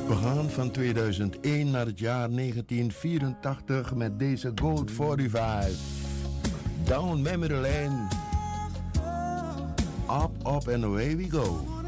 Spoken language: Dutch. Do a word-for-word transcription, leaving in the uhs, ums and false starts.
We gaan van tweeduizend één naar het jaar negentien vierentachtig met deze Gold vijfenveertig. Down memory lane. Up, up and away we go.